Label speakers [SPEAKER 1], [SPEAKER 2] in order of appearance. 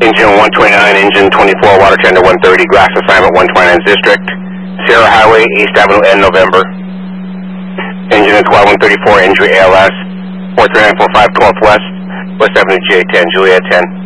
[SPEAKER 1] Engine 129, engine 24, water tender 130, grass assignment 129 district, Sierra Highway, East Avenue, N November. Engine 12 134, injury ALS, 43945 12 West, West Avenue, J10, Juliet 10.